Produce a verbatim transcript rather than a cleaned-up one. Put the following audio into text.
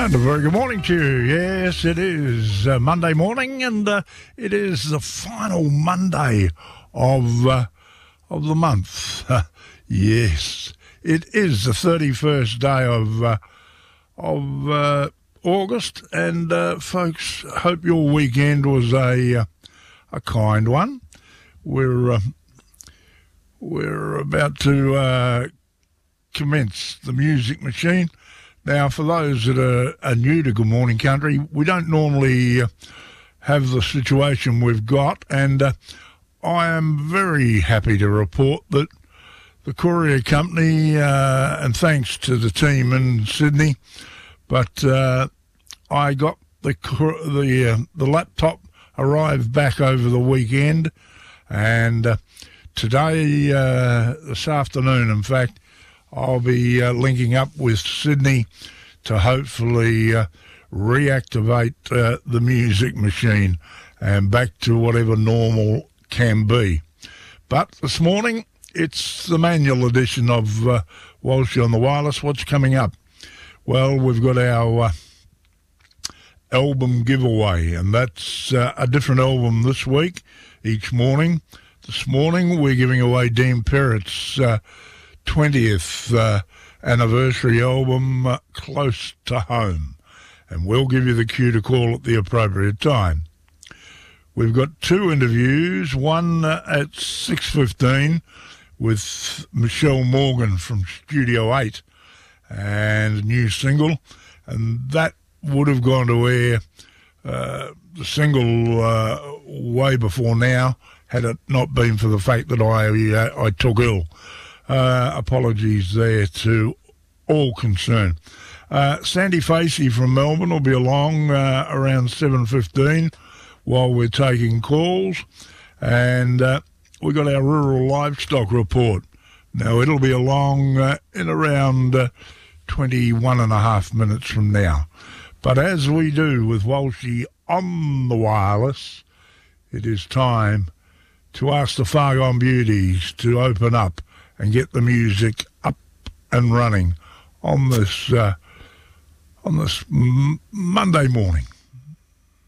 And a very good morning to you. Yes, it is uh, Monday morning, and uh, it is the final Monday of uh, of the month. Yes, it is the thirty-first day of uh, of uh, August, and uh, folks, hope your weekend was a uh, a kind one. We're uh, we're about to uh, commence the music machine. Now, for those that are, are new to Good Morning Country, we don't normally uh, have the situation we've got, and uh, I am very happy to report that the courier company, uh, and thanks to the team in Sydney, but uh, I got the the uh, the laptop arrived back over the weekend, and uh, today, uh, this afternoon, in fact, I'll be uh, linking up with Sydney to hopefully uh, reactivate uh, the music machine and back to whatever normal can be. But this morning, it's the manual edition of uh, Walshy on the Wireless. What's coming up? Well, we've got our uh, album giveaway, and that's uh, a different album this week, each morning. This morning, we're giving away Dean Perrett's uh, twentieth uh, anniversary album, uh, Close to Home, and we'll give you the cue to call at the appropriate time. We've got two interviews, one uh, at six fifteen with Michelle Morgan from Studio eight and a new single, and that would have gone to air, uh, the single, uh, way before now, had it not been for the fact that I, uh, I took ill. Uh, apologies there to all concerned. Uh, Sandy Facey from Melbourne will be along uh, around seven fifteen while we're taking calls. And uh, we got our rural livestock report. Now, it'll be along uh, in around uh, twenty-one and a half minutes from now. But as we do with Walshy on the Wireless, it is time to ask the Fargon Beauties to open up and get the music up and running on this uh, on this m- Monday morning.